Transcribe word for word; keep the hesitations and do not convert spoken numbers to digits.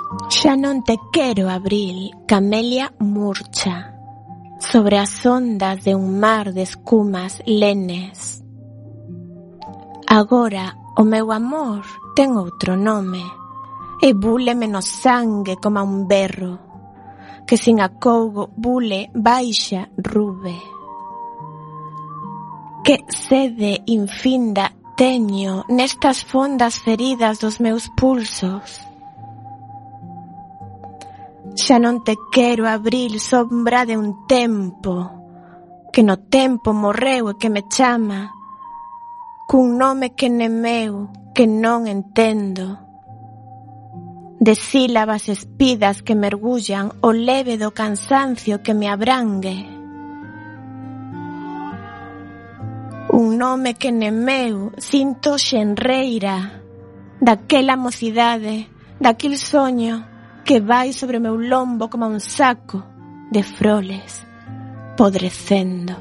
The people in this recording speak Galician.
Xa non te quero, abril, Camelia murcha, sobre as ondas de un mar de escumas lenes. Agora o meu amor ten outro nome, e búleme no sangue como a un berro, que sin acougo bule baixa rube. Que sede infinda teño nestas fondas feridas dos meus pulsos. Xa non te quero, abril, sombra de un tempo que no tempo morreu e que me chama cun nome que nem meu, que non entendo, de sílabas espidas que mergullan o leve do cansancio que me abrangue. Un nome que nem meu, sinto xenreira daquela mocidade, daquil soño que vai sobre o meu lombo como un saco de froles podrecendo.